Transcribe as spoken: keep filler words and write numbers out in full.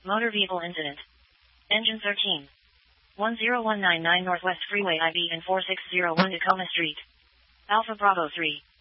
Motor vehicle incident. Engine thirteen. one zero one nine nine Northwest Freeway I B and four six zero one Tacoma Street. Alpha Bravo three.